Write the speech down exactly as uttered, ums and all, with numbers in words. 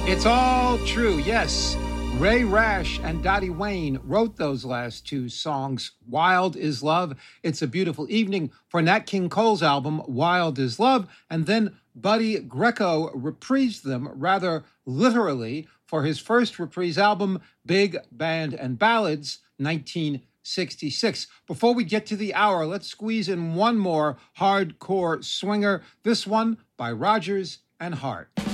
It's all true, yes. Ray Rash and Dottie Wayne wrote those last two songs. Wild is Love. It's a Beautiful Evening for Nat King Cole's album, Wild is Love. And then Buddy Greco reprised them rather literally for his first reprise album, Big Band and Ballads, nineteen sixty-six. Before we get to the hour, let's squeeze in one more hardcore swinger. This one by Rodgers and Hart.